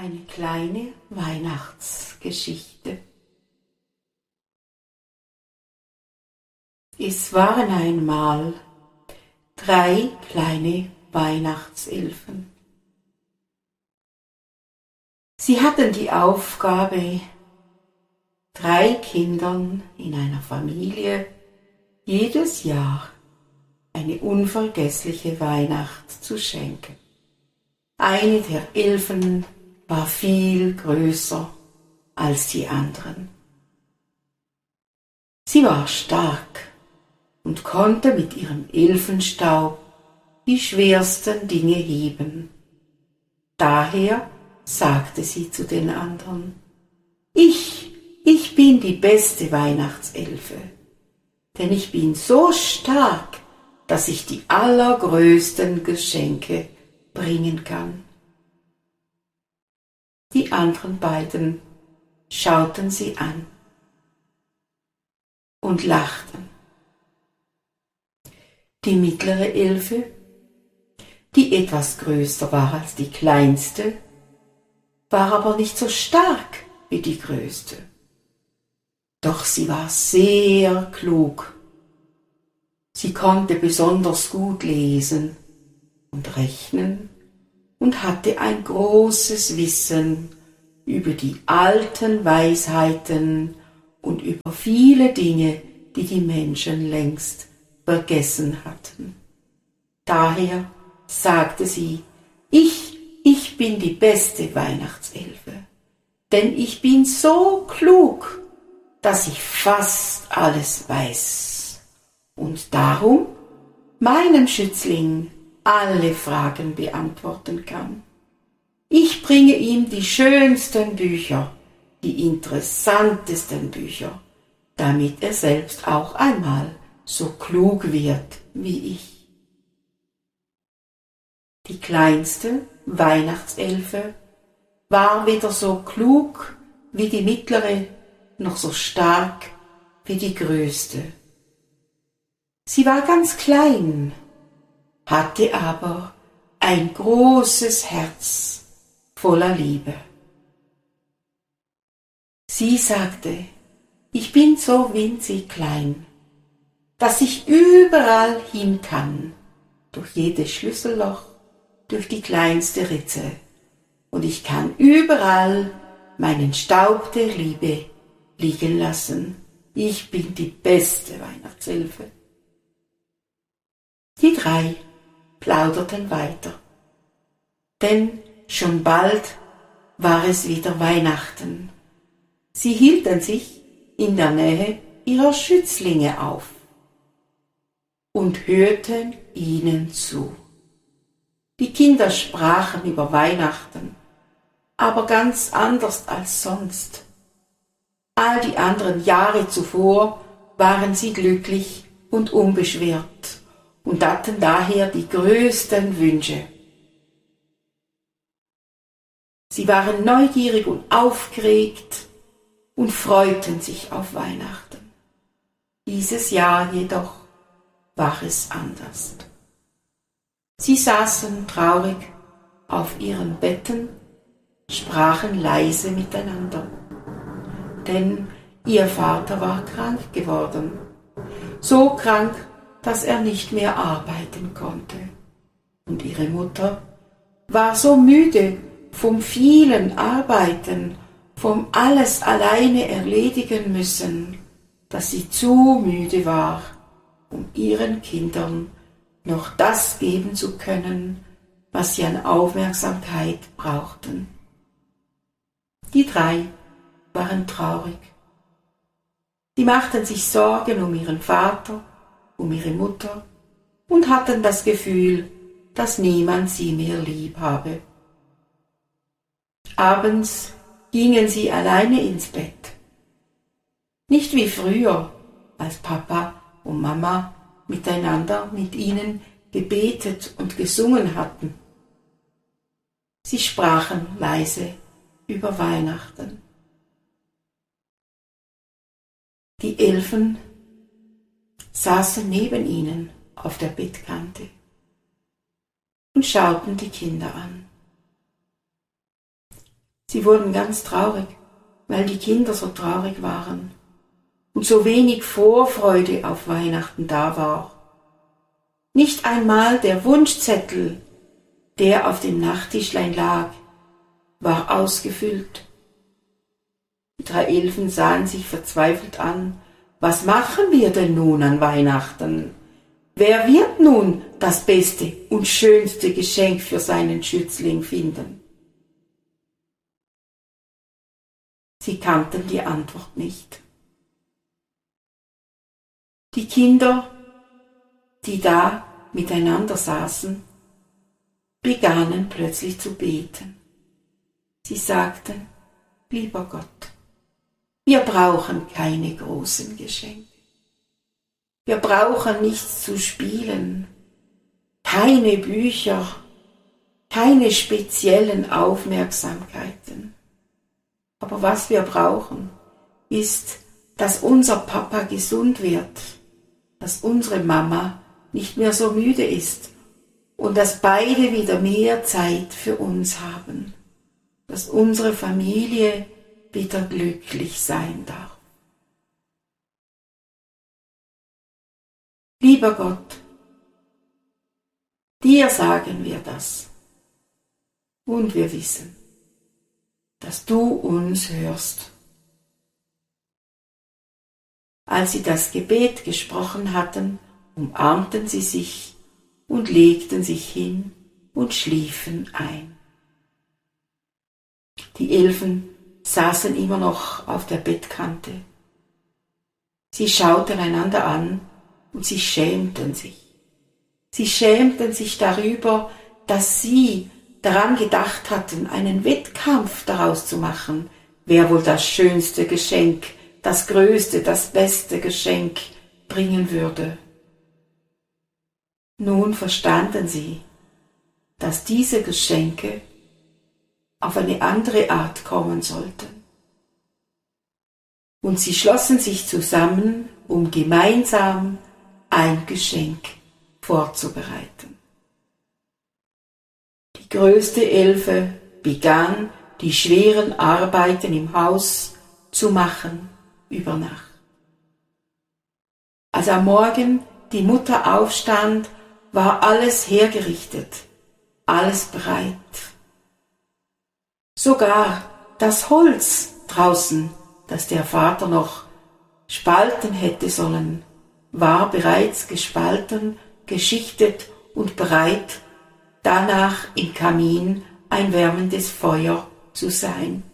Eine kleine Weihnachtsgeschichte. Es waren einmal 3 kleine Weihnachtselfen. Sie hatten die Aufgabe, 3 Kindern in einer Familie jedes Jahr eine unvergessliche Weihnacht zu schenken. Eine der Elfen war viel größer als die anderen. Sie war stark und konnte mit ihrem Elfenstaub die schwersten Dinge heben. Daher sagte sie zu den anderen: Ich bin die beste Weihnachtselfe, denn ich bin so stark, dass ich die allergrößten Geschenke bringen kann. Die anderen beiden schauten sie an und lachten. Die mittlere Elfe, die etwas größer war als die kleinste, war aber nicht so stark wie die größte. Doch sie war sehr klug. Sie konnte besonders gut lesen und rechnen und hatte ein großes Wissen über die alten Weisheiten und über viele Dinge, die die Menschen längst vergessen hatten. Daher sagte sie: Ich bin die beste Weihnachtselfe, denn ich bin so klug, dass ich fast alles weiß und darum meinem Schützling alle Fragen beantworten kann. Ich bringe ihm die schönsten Bücher, die interessantesten Bücher, damit er selbst auch einmal so klug wird wie ich. Die kleinste Weihnachtselfe war weder so klug wie die mittlere, noch so stark wie die größte. Sie war ganz klein, hatte aber ein großes Herz voller Liebe. Sie sagte: Ich bin so winzig klein, dass ich überall hin kann, durch jedes Schlüsselloch, durch die kleinste Ritze, und ich kann überall meinen Staub der Liebe liegen lassen. Ich bin die beste Weihnachtselfe. Die 3 plauderten weiter, denn schon bald war es wieder Weihnachten. Sie hielten sich in der Nähe ihrer Schützlinge auf und hörten ihnen zu. Die Kinder sprachen über Weihnachten, aber ganz anders als sonst. All die anderen Jahre zuvor waren sie glücklich und unbeschwert und hatten daher die größten Wünsche. Sie waren neugierig und aufgeregt und freuten sich auf Weihnachten. Dieses Jahr jedoch war es anders. Sie saßen traurig auf ihren Betten, sprachen leise miteinander, denn ihr Vater war krank geworden, so krank, dass er nicht mehr arbeiten konnte. Und ihre Mutter war so müde vom vielen Arbeiten, vom alles alleine erledigen müssen, dass sie zu müde war, um ihren Kindern noch das geben zu können, was sie an Aufmerksamkeit brauchten. Die 3 waren traurig. Sie machten sich Sorgen um ihren Vater, um ihre Mutter und hatten das Gefühl, dass niemand sie mehr lieb habe. Abends gingen sie alleine ins Bett. Nicht wie früher, als Papa und Mama miteinander mit ihnen gebetet und gesungen hatten. Sie sprachen leise über Weihnachten. Die Elfen saßen neben ihnen auf der Bettkante und schauten die Kinder an. Sie wurden ganz traurig, weil die Kinder so traurig waren und so wenig Vorfreude auf Weihnachten da war. Nicht einmal der Wunschzettel, der auf dem Nachttischlein lag, war ausgefüllt. Die 3 Elfen sahen sich verzweifelt an. Was machen wir denn nun an Weihnachten? Wer wird nun das beste und schönste Geschenk für seinen Schützling finden? Sie kannten die Antwort nicht. Die Kinder, die da miteinander saßen, begannen plötzlich zu beten. Sie sagten: Lieber Gott, wir brauchen keine großen Geschenke. Wir brauchen nichts zu spielen, keine Bücher, keine speziellen Aufmerksamkeiten. Aber was wir brauchen, ist, dass unser Papa gesund wird, dass unsere Mama nicht mehr so müde ist und dass beide wieder mehr Zeit für uns haben, dass unsere Familie wieder glücklich sein darf. Lieber Gott, dir sagen wir das und wir wissen, dass du uns hörst. Als sie das Gebet gesprochen hatten, umarmten sie sich und legten sich hin und schliefen ein. Die Elfen saßen immer noch auf der Bettkante. Sie schauten einander an und sie schämten sich. Sie schämten sich darüber, dass sie daran gedacht hatten, einen Wettkampf daraus zu machen, wer wohl das schönste Geschenk, das größte, das beste Geschenk bringen würde. Nun verstanden sie, dass diese Geschenke auf eine andere Art kommen sollten. Und sie schlossen sich zusammen, um gemeinsam ein Geschenk vorzubereiten. Die größte Elfe begann, die schweren Arbeiten im Haus zu machen über Nacht. Als am Morgen die Mutter aufstand, war alles hergerichtet, alles bereit. Sogar das Holz draußen, das der Vater noch spalten hätte sollen, war bereits gespalten, geschichtet und bereit, danach im Kamin ein wärmendes Feuer zu sein.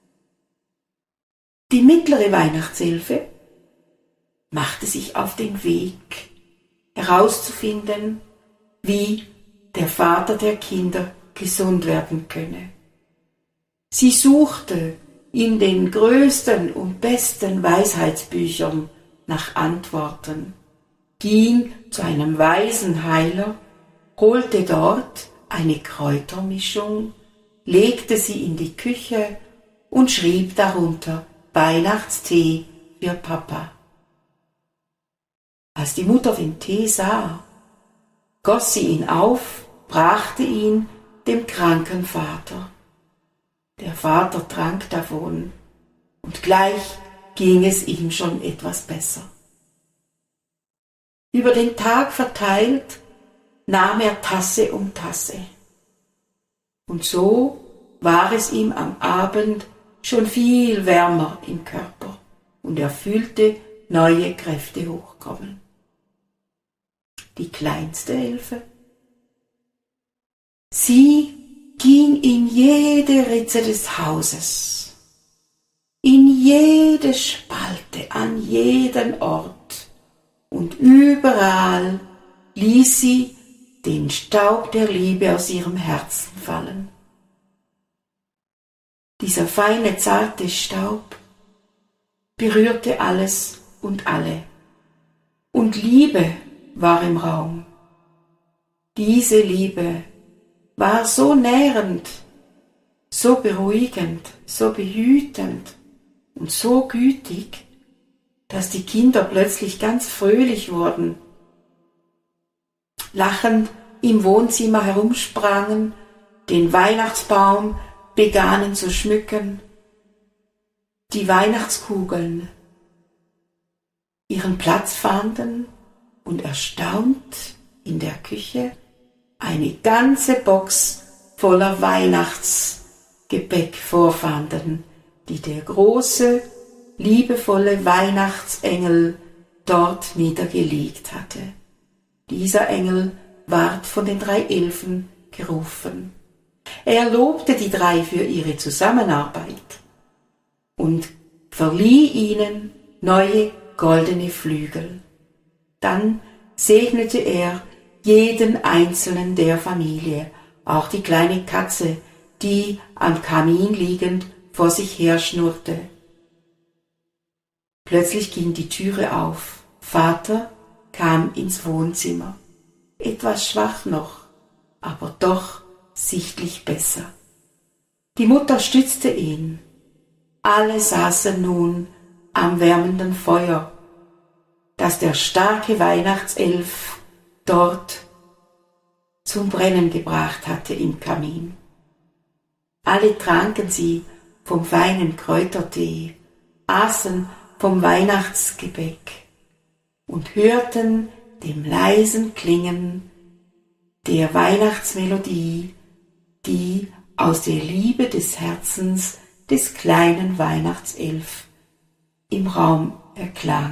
Die mittlere Weihnachtshilfe machte sich auf den Weg, herauszufinden, wie der Vater der Kinder gesund werden könne. Sie suchte in den größten und besten Weisheitsbüchern nach Antworten, ging zu einem weisen Heiler, holte dort eine Kräutermischung, legte sie in die Küche und schrieb darunter Weihnachtstee für Papa. Als die Mutter den Tee sah, goss sie ihn auf, brachte ihn dem kranken Vater. Der Vater trank davon, und gleich ging es ihm schon etwas besser. Über den Tag verteilt nahm er Tasse um Tasse. Und so war es ihm am Abend schon viel wärmer im Körper, und er fühlte neue Kräfte hochkommen. Die kleinste Elfe, sie ging in jede Ritze des Hauses, in jede Spalte, an jeden Ort, und überall ließ sie den Staub der Liebe aus ihrem Herzen fallen. Dieser feine, zarte Staub berührte alles und alle, und Liebe war im Raum. Diese Liebe war so nährend, so beruhigend, so behütend und so gütig, dass die Kinder plötzlich ganz fröhlich wurden, lachend im Wohnzimmer herumsprangen, den Weihnachtsbaum begannen zu schmücken, die Weihnachtskugeln ihren Platz fanden und erstaunt in der Küche eine ganze Box voller Weihnachtsgebäck vorfanden, die der große, liebevolle Weihnachtsengel dort niedergelegt hatte. Dieser Engel ward von den 3 Elfen gerufen. Er lobte die 3 für ihre Zusammenarbeit und verlieh ihnen neue goldene Flügel. Dann segnete er jeden einzelnen der Familie, auch die kleine Katze, die am Kamin liegend vor sich her schnurrte. Plötzlich ging die Türe auf. Vater kam ins Wohnzimmer. Etwas schwach noch, aber doch sichtlich besser. Die Mutter stützte ihn. Alle saßen nun am wärmenden Feuer, das der starke Weihnachtself dort zum Brennen gebracht hatte im Kamin. Alle tranken sie vom feinen Kräutertee, aßen vom Weihnachtsgebäck und hörten dem leisen Klingen der Weihnachtsmelodie, die aus der Liebe des Herzens des kleinen Weihnachtself im Raum erklang.